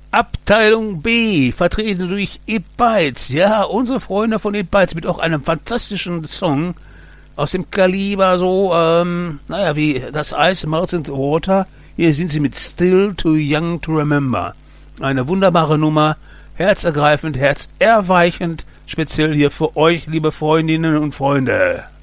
Abteilung B, vertreten durch It Bites. Ja, unsere Freunde von It Bites mit auch einem fantastischen Song aus dem Kaliber so, wie das Eis Melts in the Water. Hier sind sie mit Still Too Young to Remember. Eine wunderbare Nummer, herzergreifend, herzerweichend, speziell hier für euch, liebe Freundinnen und Freunde.